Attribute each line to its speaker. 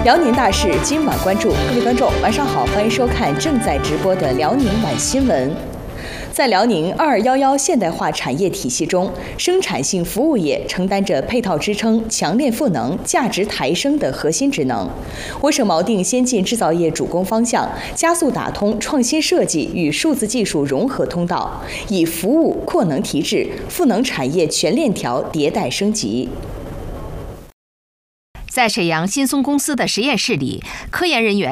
Speaker 1: 辽宁大事今晚关注，各位观众晚上好，欢迎收看正在直播的辽宁晚新闻。在辽宁2211现代化产业体系中，生产性服务业承担着配套支撑、强链赋能、价值抬升的核心职能。我省锚定先进制造业主攻方向，加速打通创新设计与数字技术融合通道，以服务扩能提质，赋能产业全链条迭代升级。
Speaker 2: 在沈阳新松公司的实验室里，科研人员